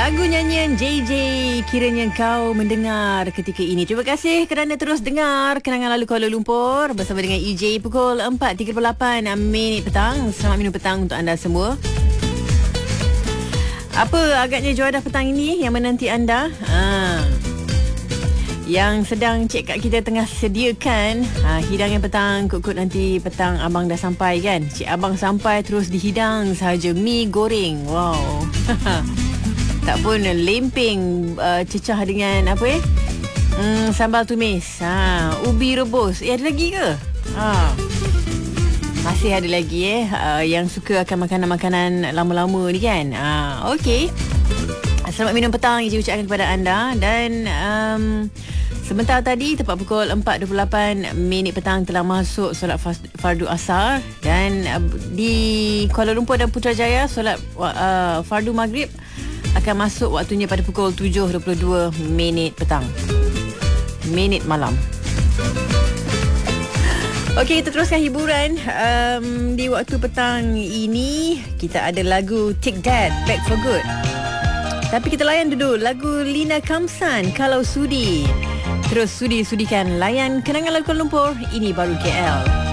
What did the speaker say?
Lagu nyanyian JJ, kiranya kau mendengar ketika ini. Terima kasih kerana terus dengar Kenangan Lalu Kuala Lumpur bersama dengan EJ pukul 4.38 minit petang. Selamat minum petang untuk anda semua. Apa agaknya juadah petang ini yang menanti anda? Yang sedang Cik Kak kita tengah sediakan hidangan petang. Kut-kut nanti petang abang dah sampai kan? Cik abang sampai terus dihidang sahaja mi goreng. Wow. Tak pun lempeng cecah dengan apa sambal tumis. Ubi rebus. Ada lagi ke? Masih ada lagi yang suka akan makanan-makanan lama-lama ni kan. Okey. Selamat minum petang Iji ucapkan kepada anda. Dan sebentar tadi tepat pukul 4.28 minit petang telah masuk solat fardu asar. Dan di Kuala Lumpur dan Putrajaya solat fardu maghrib akan masuk waktunya pada pukul 7.22 minit petang. Minit malam. Okey, kita teruskan hiburan. Di waktu petang ini kita ada lagu Take That, Back for Good. Tapi kita layan dulu lagu Lina Kamsan, Kalau Sudi. Terus sudi-sudikan layan Kenangan Lagu Kuala Lumpur. Ini baru KL.